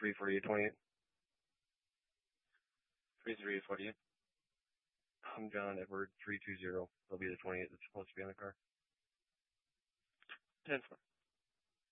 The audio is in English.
34828. 3348. I'm John Edward 320. It'll be the 28 that's supposed to be on the car. 10-4.